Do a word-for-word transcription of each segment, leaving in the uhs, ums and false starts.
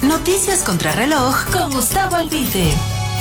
Noticias contra reloj con Gustavo Albite.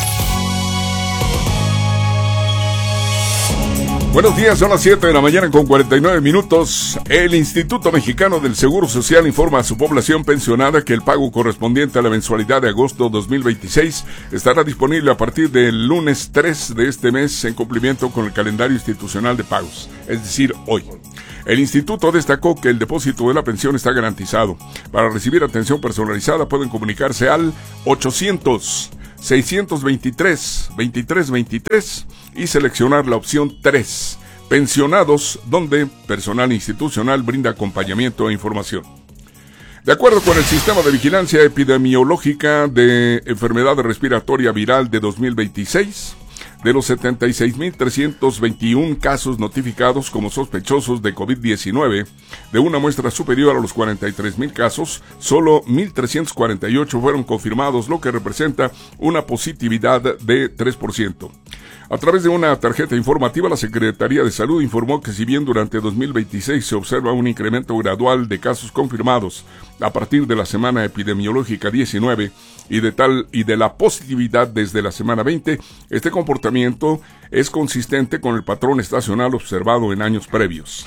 Buenos días, son las siete de la mañana con cuarenta y nueve minutos. El Instituto Mexicano del Seguro Social informa a su población pensionada que el pago correspondiente a la mensualidad de agosto dos mil veintiséis estará disponible a partir del lunes tres de este mes en cumplimiento con el calendario institucional de pagos, es decir, hoy. El instituto destacó que el depósito de la pensión está garantizado. Para recibir atención personalizada pueden comunicarse al ochocientos, seiscientos veintitrés, veintitrés veintitrés y seleccionar la opción tres, pensionados, donde personal institucional brinda acompañamiento e información. De acuerdo con el Sistema de Vigilancia Epidemiológica de Enfermedad Respiratoria Viral de dos mil veintiséis, de los setenta y seis mil trescientos veintiuno casos notificados como sospechosos de COVID diecinueve, de una muestra superior a los cuarenta y tres mil casos, solo mil trescientos cuarenta y ocho fueron confirmados, lo que representa una positividad de tres por ciento. A través de una tarjeta informativa, la Secretaría de Salud informó que si bien durante dos mil veintiséis se observa un incremento gradual de casos confirmados a partir de la semana epidemiológica diecinueve y de tal y de la positividad desde la semana veinte, este comportamiento es consistente con el patrón estacional observado en años previos.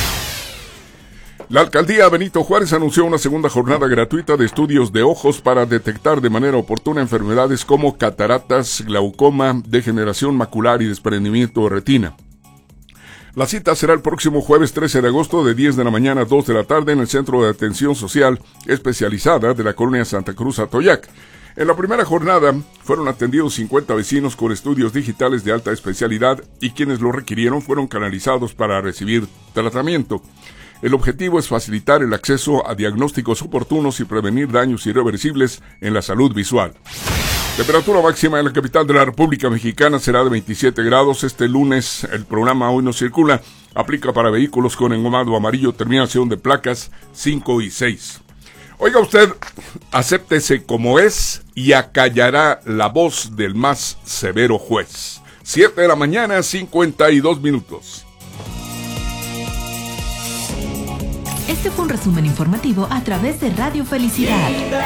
La alcaldía Benito Juárez anunció una segunda jornada gratuita de estudios de ojos para detectar de manera oportuna enfermedades como cataratas, glaucoma, degeneración macular y desprendimiento de retina. La cita será el próximo jueves trece de agosto de diez de la mañana a dos de la tarde en el Centro de Atención Social Especializada de la colonia Santa Cruz Atoyac. En la primera jornada fueron atendidos cincuenta vecinos con estudios digitales de alta especialidad y quienes lo requirieron fueron canalizados para recibir tratamiento. El objetivo es facilitar el acceso a diagnósticos oportunos y prevenir daños irreversibles en la salud visual. Temperatura máxima en la capital de la República Mexicana será de veintisiete grados. Este lunes el programa Hoy No Circula aplica para vehículos con engomado amarillo, terminación de placas cinco y seis. Oiga usted, acéptese como es y acallará la voz del más severo juez. siete de la mañana, cincuenta y dos minutos. Este fue un resumen informativo a través de Radio Felicidad.